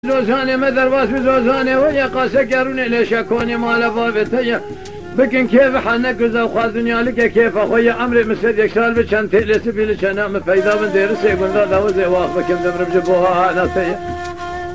زوزانه ما درباس بزوزانه ويا قاسه قرونه ليش كوني مال بابتيه بكن كيف حنا كذا وخال دنيا لك كيف اخويا عمري مسد يكسال بچن تلس بيل چنا مفيدا من درس يقول لا وزي واخ بكم دمر بجبوها انا